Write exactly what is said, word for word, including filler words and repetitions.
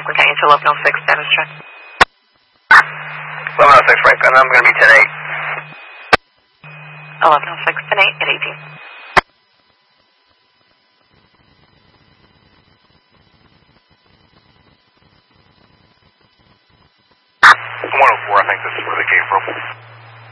Franklin County to eleven oh six, status check. eleven oh six Franklin, I'm going to be ten eight. eleven oh six, ten eight, at eighteen. one oh four, I think this is where they came from.